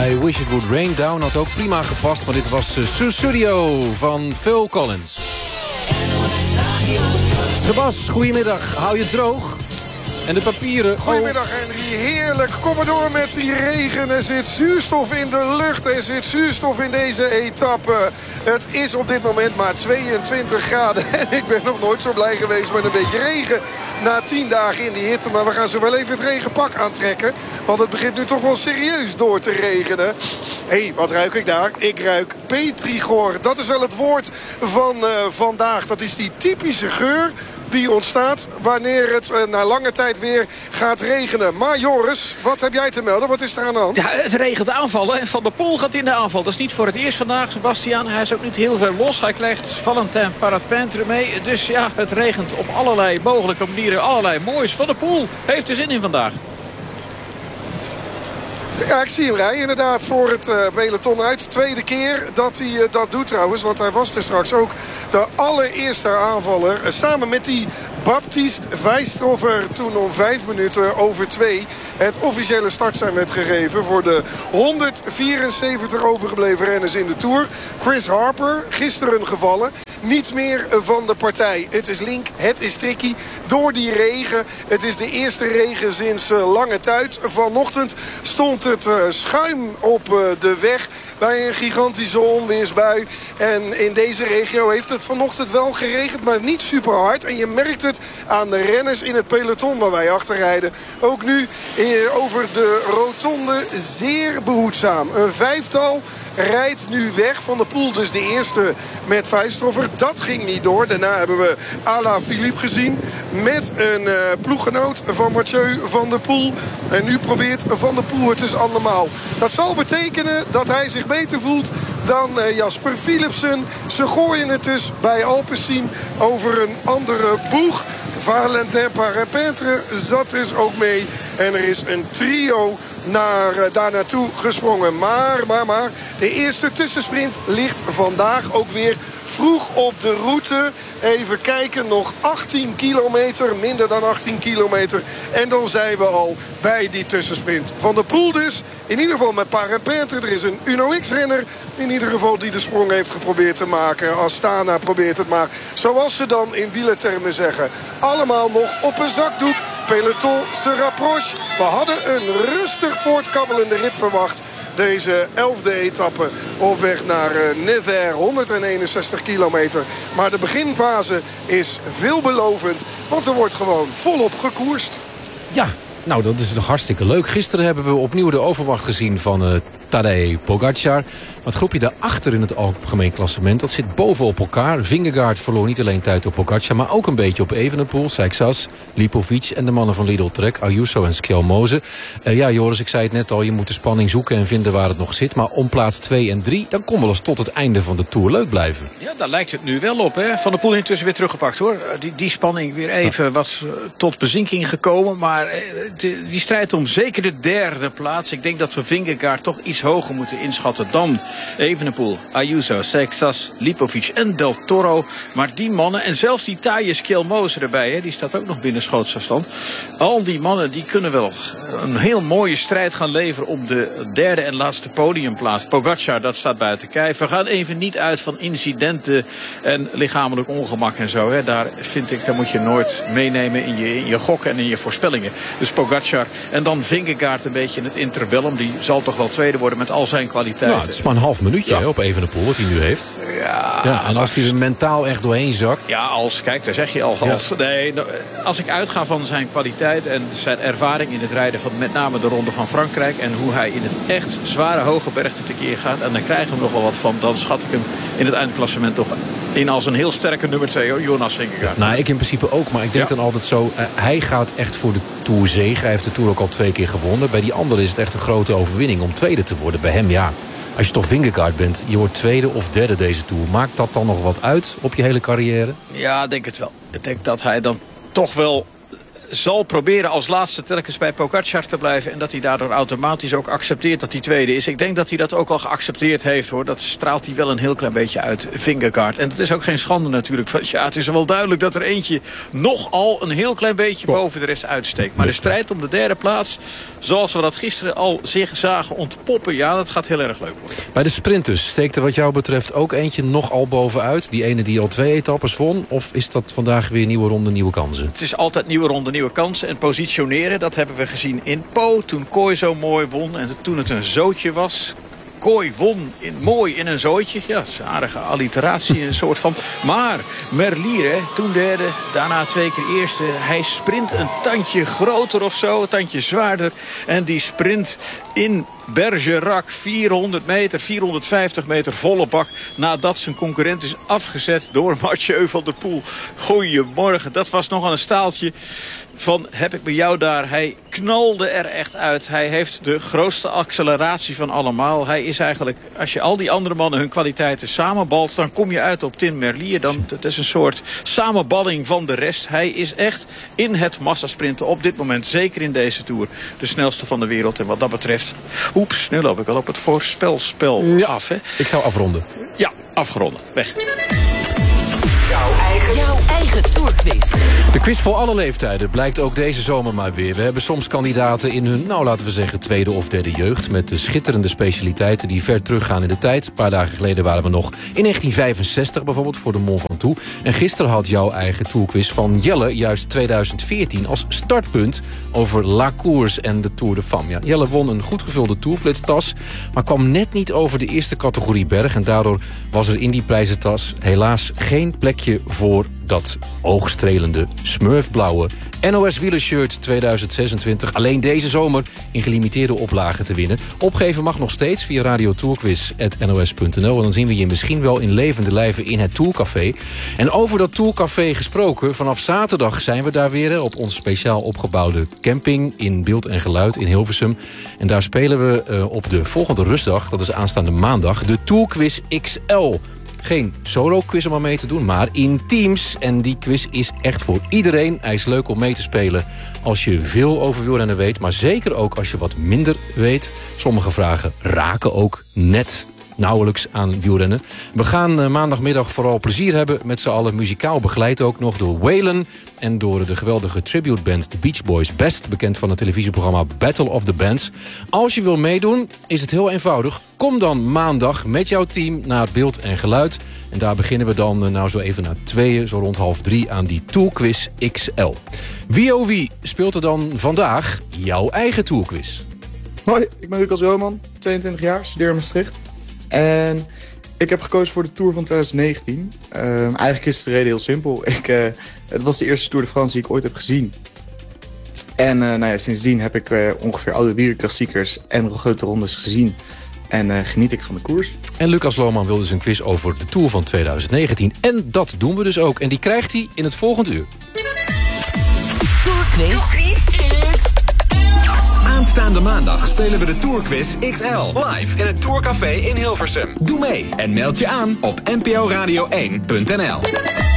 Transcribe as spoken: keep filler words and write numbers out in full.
I Wish It Would Rain Down had ook prima gepast, maar dit was uh, Sussudio van Phil Collins. Sebas, goedemiddag. Hou je het droog? En de papieren... Goedemiddag Henry, heerlijk. Kom maar door met die regen. Er zit zuurstof in de lucht. Er zit zuurstof in deze etappe. Het is op dit moment maar tweeëntwintig graden. En ik ben nog nooit zo blij geweest met een beetje regen. Na tien dagen in die hitte. Maar we gaan zo wel even het regenpak aantrekken. Want het begint nu toch wel serieus door te regenen. Hé, hey, wat ruik ik daar? Ik ruik petrigor. Dat is wel het woord van uh, vandaag. Dat is die typische geur die ontstaat wanneer het uh, na lange tijd weer gaat regenen. Maar Joris, wat heb jij te melden? Wat is er aan de hand? Ja, het regent aanvallen. Van der Poel gaat in de aanval. Dat is niet voor het eerst vandaag, Sebastian. Hij is ook niet heel ver los. Hij krijgt Valentin Parapintre mee. Dus ja, het regent op allerlei mogelijke manieren. Allerlei moois. Van der Poel heeft er zin in vandaag. Ja, ik zie hem rijden inderdaad voor het uh, peloton uit. Tweede keer dat hij uh, dat doet trouwens. Want hij was er straks ook de allereerste aanvaller. Uh, samen met die Baptiste Weistroffer toen om vijf minuten over twee het officiële startsein werd gegeven voor de honderdvierenzeventig overgebleven renners in de Tour. Chris Harper, gisteren gevallen. Niets meer van de partij. Het is link, het is tricky. Door die regen. Het is de eerste regen sinds uh, lange tijd. Vanochtend stond het uh, schuim op uh, de weg bij een gigantische onweersbui. En in deze regio heeft het vanochtend wel geregend, maar niet super hard. En je merkt het aan de renners in het peloton waar wij achter rijden. Ook nu eh, over de rotonde zeer behoedzaam. Een vijftal rijdt nu weg. Van der Poel dus de eerste met Weistroffer. Dat ging niet door. Daarna hebben we Alaphilippe gezien met een uh, ploeggenoot van Mathieu van der Poel. En nu probeert Van der Poel het dus andermaal. Dat zal betekenen dat hij zich beter voelt dan uh, Jasper Philipsen. Ze gooien het dus bij Alpecin over een andere boeg. Valentin Parapintre zat dus ook mee. En er is een trio naar, uh, daar naartoe gesprongen. Maar, maar, maar, de eerste tussensprint ligt vandaag ook weer vroeg op de route. Even kijken, nog achttien kilometer, minder dan achttien kilometer. En dan zijn we al bij die tussensprint. Van der Poel dus, in ieder geval met Parapintre. Er is een Uno X-renner, in ieder geval die de sprong heeft geprobeerd te maken. Astana probeert het maar, zoals ze dan in wielertermen zeggen. Allemaal nog op een zakdoek. Peloton se rapproche. We hadden een rustig voortkabbelende rit verwacht. Deze elfde etappe op weg naar uh, Nevers, honderdeenenzestig kilometer. Maar de beginfase is veelbelovend, want er wordt gewoon volop gekoerst. Ja, nou dat is toch hartstikke leuk. Gisteren hebben we opnieuw de overmacht gezien van uh, Tadej Pogacar. Maar het groepje daarachter in het algemeen klassement, dat zit bovenop elkaar. Vingegaard verloor niet alleen tijd op Pogacar, maar ook een beetje op Evenepoel, Seixas, Lipovic en de mannen van Lidl Trek, Ayuso en Skjelmoze. Uh, ja, Joris, ik zei het net al, je moet de spanning zoeken en vinden waar het nog zit. Maar om plaats twee en drie, dan kon wel eens tot het einde van de Tour leuk blijven. Ja, daar lijkt het nu wel op, hè. Van der Poel intussen weer teruggepakt, hoor. Die, die spanning weer even ja. wat uh, tot bezinking gekomen. Maar uh, die, die strijd om zeker de derde plaats. Ik denk dat we Vingegaard toch iets hoger moeten inschatten dan Evenepoel, Ayuso, Seixas, Lipovic en Del Toro. Maar die mannen, en zelfs die taaie Skjelmoze erbij, hè, die staat ook nog binnen schootsafstand. Al die mannen die kunnen wel een heel mooie strijd gaan leveren om de derde en laatste podiumplaats. Pogacar, dat staat buiten kijf. We gaan even niet uit van incidenten en lichamelijk ongemak en zo. Hè. Daar vind ik, daar moet je nooit meenemen in je, in je gokken en in je voorspellingen. Dus Pogacar en dan Vingegaard een beetje in het interbellum. Die zal toch wel tweede worden met al zijn kwaliteiten. Nou, het is maar een half minuutje ja. hè, op Evenepoel wat hij nu heeft. Ja, ja, en als hij er mentaal echt doorheen zakt. Ja, als, kijk, daar zeg je al. Als, ja. nee, als ik uitga van zijn kwaliteit en zijn ervaring in het rijden van met name de Ronde van Frankrijk en hoe hij in het echt zware hoge bergte tekeer gaat, en dan krijgen we nog wel wat van, dan schat ik hem in het eindklassement toch in als een heel sterke nummer twee, Jonas Vingegaard. Nou, ik in principe ook, maar ik denk ja. dan altijd zo, uh, hij gaat echt voor de Tourzege. Hij heeft de Tour ook al twee keer gewonnen. Bij die andere is het echt een grote overwinning om tweede te worden. Bij hem, ja. Als je toch Vingegaard bent, je wordt tweede of derde deze Tour. Maakt dat dan nog wat uit op je hele carrière? Ja, ik denk het wel. Ik denk dat hij dan toch wel zal proberen als laatste telkens bij Pogacar te blijven. En dat hij daardoor automatisch ook accepteert dat hij tweede is. Ik denk dat hij dat ook al geaccepteerd heeft, hoor. Dat straalt hij wel een heel klein beetje uit, Vingegaard. En dat is ook geen schande natuurlijk. Want ja, het is wel duidelijk dat er eentje nogal een heel klein beetje boven de rest uitsteekt. Maar de strijd om de derde plaats, zoals we dat gisteren al zich zagen ontpoppen. Ja, dat gaat heel erg leuk worden. Bij de sprinters steekt er wat jou betreft ook eentje nogal bovenuit. Die ene die al twee etappes won. Of is dat vandaag weer nieuwe ronde, nieuwe kansen? Het is altijd nieuwe ronde, nieuwe kansen. En positioneren, dat hebben we gezien in Po. Toen Kooi zo mooi won en toen het een zootje was. Kooi won in, mooi in een zooitje. Ja, dat is een aardige alliteratie, een soort van. Maar Merlier, hè, toen derde, daarna twee keer eerste. Hij sprint een tandje groter of zo, een tandje zwaarder. En die sprint in Bergerac, vierhonderd meter, vierhonderdvijftig meter volle bak. Nadat zijn concurrent is afgezet door Mathieu van der Poel. Goedemorgen, dat was nog een staaltje van heb ik bij jou daar. Hij knalde er echt uit. Hij heeft de grootste acceleratie van allemaal. Hij is eigenlijk, als je al die andere mannen hun kwaliteiten samenbalt, dan kom je uit op Tim Merlier. Dan, het is een soort samenballing van de rest. Hij is echt in het massasprinten op dit moment, zeker in deze Tour, de snelste van de wereld. En wat dat betreft, oeps, nu loop ik al op het voorspelspel ja, af. Hè? Ik zou afronden. Ja, afgeronden. Weg. Jouw eigen, Jouw eigen Tourquiz. De quiz voor alle leeftijden blijkt ook deze zomer maar weer. We hebben soms kandidaten in hun, nou laten we zeggen, tweede of derde jeugd, met de schitterende specialiteiten die ver teruggaan in de tijd. Een paar dagen geleden waren we nog in negentien vijfenzestig bijvoorbeeld voor de Mont Ventoux. En gisteren had jouw eigen Tourquiz van Jelle juist tweeduizend veertien als startpunt over La Course en de Tour de Femme. Ja, Jelle won een goed gevulde Tourflitstas, maar kwam net niet over de eerste categorie berg. En daardoor was er in die prijzentas helaas geen plekje voor dat oogstrelende smurfblauwe N O S wielershirt tweeduizend zesentwintig. Alleen deze zomer in gelimiteerde oplagen te winnen. Opgeven mag nog steeds via radiotourquiz punt n o s punt n l. En dan zien we je misschien wel in levende lijven in het Tourcafé. En over dat Tourcafé gesproken, vanaf zaterdag zijn we daar weer op ons speciaal opgebouwde camping in beeld en geluid in Hilversum. En daar spelen we uh, op de volgende rustdag, dat is aanstaande maandag, de Tourquiz X L. Geen solo-quiz om aan mee te doen, maar in teams. En die quiz is echt voor iedereen. Hij is leuk om mee te spelen als je veel over wielrennen weet, maar zeker ook als je wat minder weet. Sommige vragen raken ook net nauwelijks aan wielrennen. We gaan uh, maandagmiddag vooral plezier hebben met z'n allen. Muzikaal begeleid ook nog door Waylon en door de geweldige tributeband The Beach Boys, best bekend van het televisieprogramma Battle of the Bands. Als je wil meedoen, is het heel eenvoudig. Kom dan maandag met jouw team naar beeld en geluid. En daar beginnen we dan uh, nou zo even na tweeën, zo rond half drie aan die Tourquiz X L. Wie oh wie speelt er dan vandaag jouw eigen Tourquiz? Hoi, ik ben Lucas Roman, tweeëntwintig jaar, studeer in Maastricht. En ik heb gekozen voor de Tour van twintig negentien. Uh, eigenlijk is de reden heel simpel. Ik, uh, het was de eerste Tour de France die ik ooit heb gezien. En uh, nou ja, sindsdien heb ik uh, ongeveer alle wielerklassiekers en grote rondes gezien. En uh, geniet ik van de koers. En Lucas Lohman wil dus een quiz over de Tour van twintig negentien. En dat doen we dus ook. En die krijgt hij in het volgende uur. Tourquiz X L. Aanstaande maandag spelen we de Tourquiz X L. Live in het Tourcafé in Hilversum. Doe mee en meld je aan op n p o radio één punt n l.